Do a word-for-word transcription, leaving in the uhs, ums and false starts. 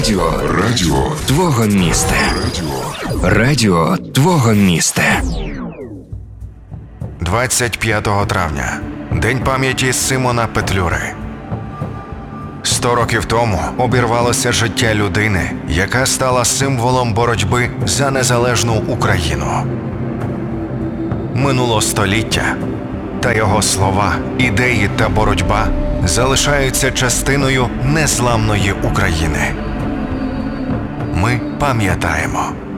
Радіо. Радіо твого міста. Радіо. Радіо твого міста. двадцять п'ятого травня. День пам'яті Симона Петлюри. Сто років тому обірвалося життя людини, яка стала символом боротьби за незалежну Україну. Минуло століття, та його слова, ідеї та боротьба залишаються частиною незламної України. Ми пам'ятаємо.